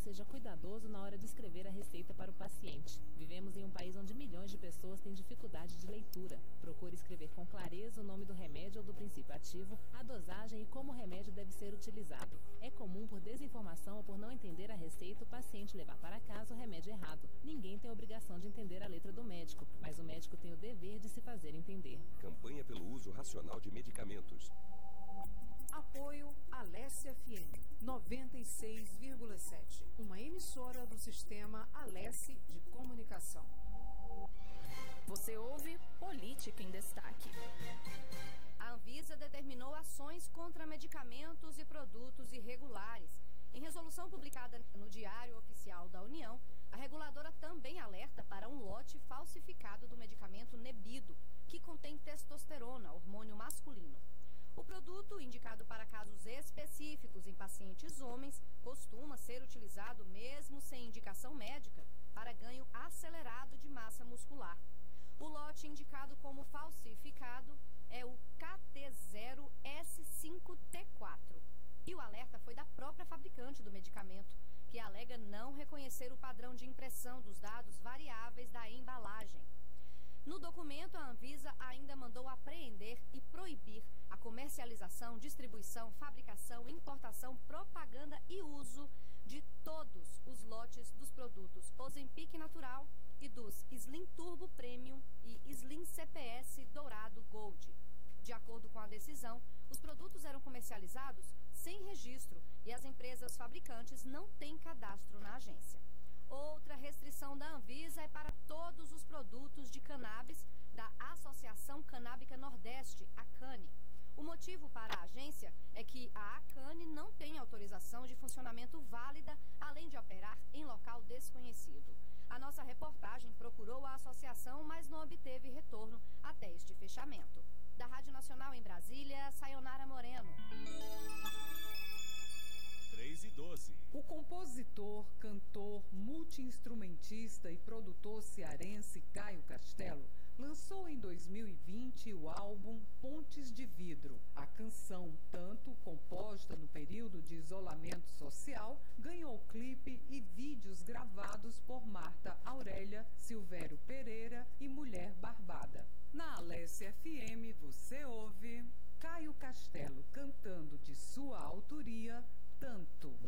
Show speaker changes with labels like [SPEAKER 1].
[SPEAKER 1] seja cuidadoso na hora de escrever a receita para o paciente. Vivemos em um país onde milhões de pessoas têm dificuldade de leitura. Procure escrever com clareza o nome do remédio ou do princípio ativo, a dosagem e como o remédio deve ser utilizado. É comum, por desinformação ou por não entender a receita, o paciente levar para casa o remédio errado. Ninguém tem a obrigação de entender a letra do médico, mas o médico tem o dever de se fazer entender.
[SPEAKER 2] Campanha pelo uso racional de medicamentos.
[SPEAKER 3] Apoio Alesse FM 96,7, uma emissora do sistema Alesse de Comunicação.
[SPEAKER 4] Você ouve Política em Destaque. A Anvisa determinou ações contra medicamentos e produtos irregulares. Em resolução publicada no Diário Oficial da União, a reguladora também alerta para um lote falsificado do medicamento Nebido, que contém testosterona, hormônio masculino. O produto, indicado para casos específicos em pacientes homens, costuma ser utilizado mesmo sem indicação médica para ganho acelerado de massa muscular. O lote indicado como falsificado é o KT0S5T4. E o alerta foi da própria fabricante do medicamento, que alega não reconhecer o padrão de impressão dos dados variáveis da embalagem. No documento, a Anvisa ainda mandou apreender e proibir a comercialização, distribuição, fabricação, importação, propaganda e uso de todos os lotes dos produtos Ozempic Natural e dos Slim Turbo Premium e Slim CPS Dourado Gold. De acordo com a decisão, os produtos eram comercializados sem registro e as empresas fabricantes não têm cadastro na agência. Outra restrição da Anvisa é para todos os produtos de cannabis da Associação Canábica Nordeste, ACANI. O motivo para a agência é que a ACANI não tem autorização de funcionamento válida, além de operar em local desconhecido. A nossa reportagem procurou a associação, mas não obteve retorno até este fechamento. Da Rádio Nacional em Brasília, Sayonara Moreno.
[SPEAKER 5] 3:12.
[SPEAKER 3] O compositor, cantor, multi-instrumentista e produtor cearense Caio Castelo lançou em 2020 o álbum Pontes de Vidro. A canção, tanto composta no período de isolamento social, ganhou clipe e vídeos gravados por Marta Aurélia, Silvério Pereira e Mulher Barbada. Na Alesse FM você ouve Caio Castelo cantando de sua autoria Tanto.